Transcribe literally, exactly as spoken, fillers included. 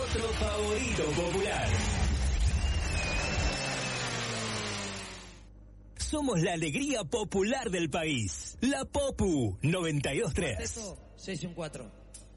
otro favorito popular. Somos la alegría popular del país. La Popu noventa y dos tres. seis y un cuatro.